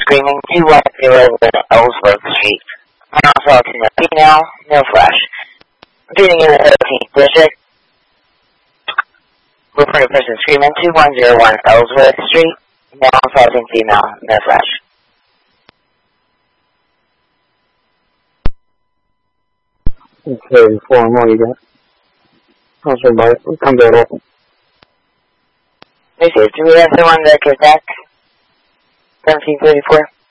screaming 210 Ellsworth Street. Now assaulting a female, no flash. Repeating in the 13th district. Report a person screaming 2101 Ellsworth Street. Now assaulting female, no flash. Okay, 4 more you got. How's everybody? Come down open. This is, do we have someone that could back 1734?